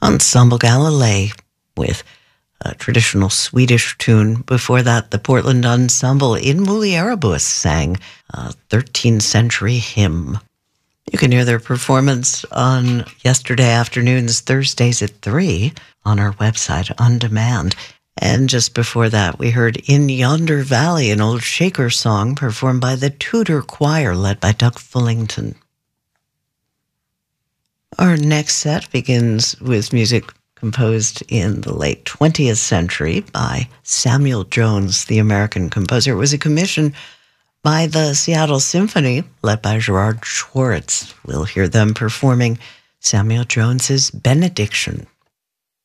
Ensemble Galilei with a traditional Swedish tune. Before that, the Portland Ensemble in Mulieribus sang a 13th century hymn. You can hear their performance on yesterday afternoon's Thursdays at 3 on our website on demand. And just before that, we heard In Yonder Valley, an old Shaker song performed by the Tudor Choir led by Doug Fullington. Our next set begins with music composed in the late 20th century by Samuel Jones, the American composer. It was a commission by the Seattle Symphony, led by Gerard Schwartz. We'll hear them performing Samuel Jones's Benediction.